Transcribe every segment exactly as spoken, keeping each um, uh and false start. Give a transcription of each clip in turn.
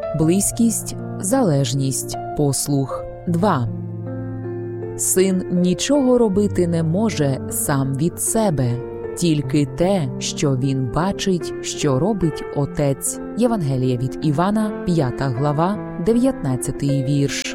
Близькість, залежність, послух. два. Син нічого робити не може сам від себе, тільки те, що він бачить, що робить Отець. Євангеліє від Івана, п'ята глава, дев'ятнадцятий вірш.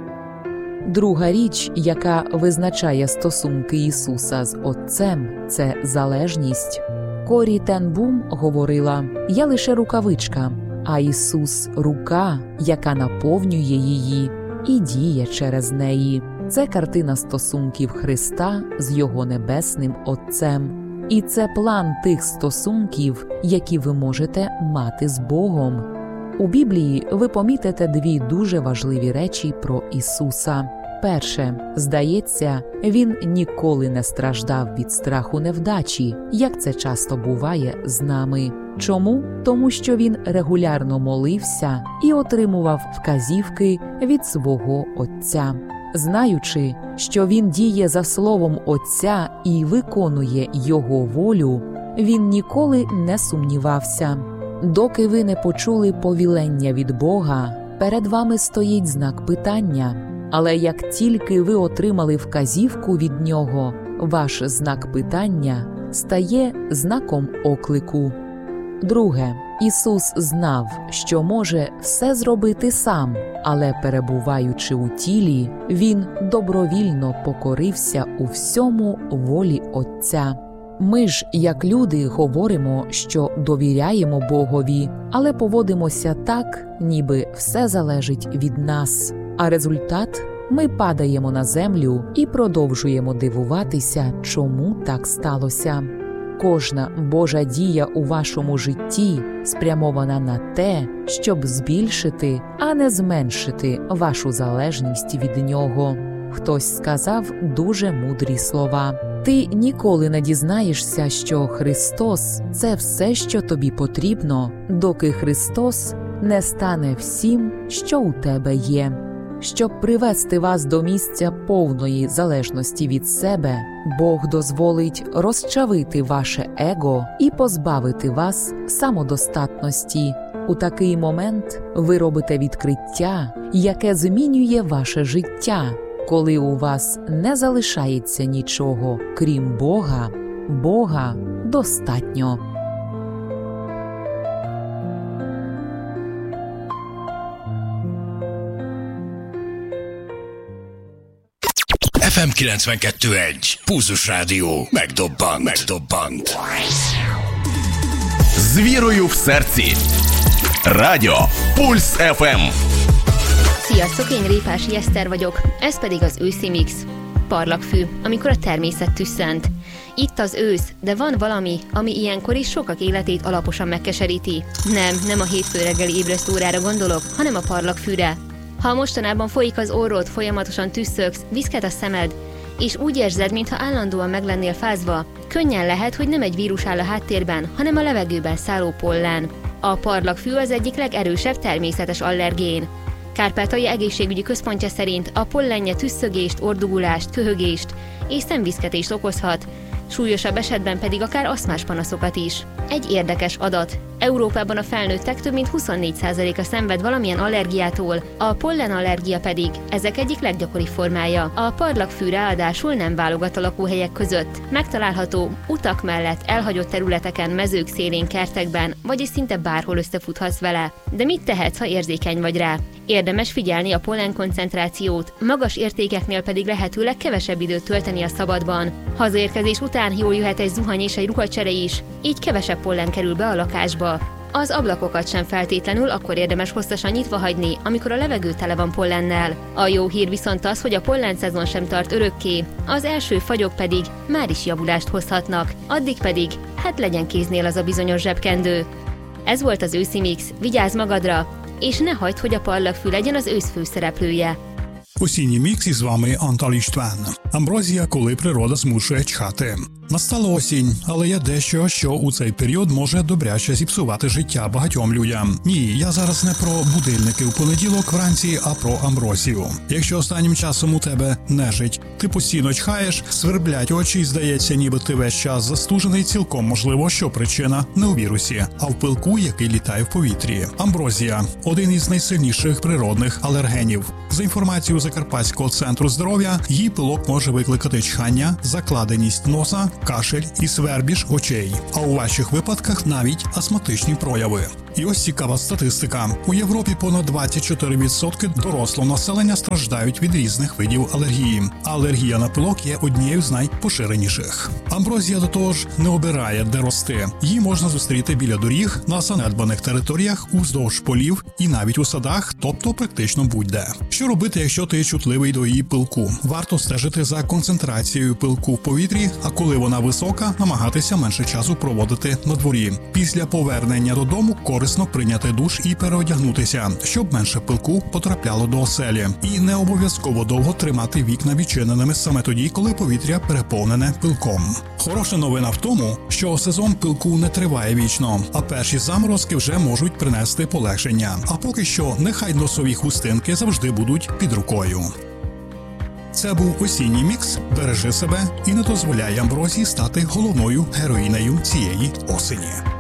Друга річ, яка визначає стосунки Ісуса з Отцем – це залежність. Корі Тен Бум говорила: «Я лише рукавичка, а Ісус – рука, яка наповнює її і діє через неї». Це картина стосунків Христа з Його Небесним Отцем. І це план тих стосунків, які ви можете мати з Богом. У Біблії ви помітите дві дуже важливі речі про Ісуса. Перше, здається, Він ніколи не страждав від страху невдачі, як це часто буває з нами. Чому? Тому що Він регулярно молився і отримував вказівки від свого Отця. Знаючи, що Він діє за словом Отця і виконує Його волю, Він ніколи не сумнівався. Доки ви не почули повілення від Бога, перед вами стоїть знак питання. Але як тільки ви отримали вказівку від Нього, ваш знак питання стає знаком оклику. Друге. Ісус знав, що може все зробити сам, але перебуваючи у тілі, Він добровільно покорився у всьому волі Отця. Ми ж, як люди, говоримо, що довіряємо Богові, але поводимося так, ніби все залежить від нас. А результат – ми падаємо на землю і продовжуємо дивуватися, чому так сталося. Кожна Божа дія у вашому житті спрямована на те, щоб збільшити, а не зменшити вашу залежність від Нього. Хтось сказав дуже мудрі слова. Ти ніколи не дізнаєшся, що Христос – це все, що тобі потрібно, доки Христос не стане всім, що у тебе є. Щоб привести вас до місця повної залежності від себе, Бог дозволить розчавити ваше его і позбавити вас самодостатності. У такий момент ви робите відкриття, яке змінює ваше життя. Коли у вас не залишається нічого, крім Бога, Бога достатньо. еф ем kilencvenkettő egy. Pulzus Rádió. Megdobbant. Megdobbant. З вірою в серці. Радіо Пульс еф ем. Sziasztok, én Répási Eszter vagyok, ez pedig az őszi mix. Parlagfű, amikor a természet tüsszent. Itt az ősz, de van valami, ami ilyenkor is sokak életét alaposan megkeseríti. Nem, nem a hétfő reggeli ébresztórára gondolok, hanem a parlagfűre. Ha mostanában folyik az orrod, folyamatosan tüsszögsz, viszket a szemed, és úgy érzed, mintha állandóan meg lennél fázva, könnyen lehet, hogy nem egy vírus áll a háttérben, hanem a levegőben szálló pollen. A parlagfű az egyik legerősebb természetes allergén. Kárpátalja egészségügyi központja szerint a pollenje tüsszögést, ordugulást, köhögést és szemviszketést okozhat, súlyosabb esetben pedig akár aszmás panaszokat is. Egy érdekes adat. Európában a felnőttek több mint huszonnégy százaléka szenved valamilyen allergiától, a pollenallergia pedig ezek egyik leggyakoribb formája. A parlagfű ráadásul nem válogat a lakóhelyek között. Megtalálható utak mellett, elhagyott területeken, mezők szélén, kertekben, vagyis szinte bárhol összefuthatsz vele. De mit tehetsz, ha érzékeny vagy rá? Érdemes figyelni a pollen koncentrációt, magas értékeknél pedig lehetőleg kevesebb időt tölteni a szabadban. Hazaérkezés után jól jöhet egy zuhany és egy ruhacsere is, így kevesebb pollen kerül be a lakásba. Az ablakokat sem feltétlenül akkor érdemes hosszasan nyitva hagyni, amikor a levegő tele van pollennel. A jó hír viszont az, hogy a pollenszezon sem tart örökké, az első fagyok pedig már is javulást hozhatnak, addig pedig, hát legyen kéznél az a bizonyos zsebkendő. Ez volt az őszi mix, vigyázz magadra, és ne hagyd, hogy a parlagfű legyen az ősz főszereplője. Осінній мікс із вами Антал Іштван. Амброзія, коли природа змушує чхати. Настала осінь, але є дещо, що у цей період може добряче зіпсувати життя багатьом людям. Ні, я зараз не про будильники в понеділок вранці, а про амброзію. Якщо останнім часом у тебе нежить, ти постійно чхаєш, сверблять очі і здається, ніби ти весь час застужений, цілком можливо, що причина не у вірусі, а в пилку, який літає в повітрі. Амброзія – один із найсильніших природних алергенів. За інформацією Закарпатського центру здоров'я, її пилок може викликати чхання, закладеність носа, кашель і свербіж очей, а у ваших випадках навіть астматичні прояви. І ось цікава статистика. У Європі понад двадцять чотири відсотки дорослого населення страждають від різних видів алергії. А алергія на пилок є однією з найпоширеніших. Амброзія до того ж не обирає, де рости. Її можна зустріти біля доріг, на занедбаних територіях, уздовж полів і навіть у садах, тобто практично будь-де. Що робити, якщо ти чутливий до її пилку? Варто стежити за концентрацією пилку в повітрі, а коли вона висока, намагатися менше часу проводити на дворі. Після повернення додому корисно прийняти душ і переодягнутися, щоб менше пилку потрапляло до оселі. І не обов'язково довго тримати вікна відчиненими саме тоді, коли повітря переповнене пилком. Хороша новина в тому, що сезон пилку не триває вічно, а перші заморозки вже можуть принести полегшення. А поки що, нехай носові хустинки завжди будуть під рукою. Це був осінній мікс. Бережи себе і не дозволяй амброзії стати головною героїнею цієї осені.